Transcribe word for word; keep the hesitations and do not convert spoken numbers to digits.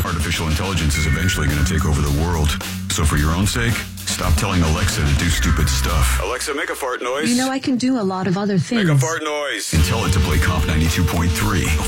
Artificial intelligence is eventually going to take over the world. So for your own sake, stop telling Alexa to do stupid stuff. Alexa, make a fart noise. You know, I can do a lot of other things. Make a fart noise. And tell it to play Comp ninety-two point three.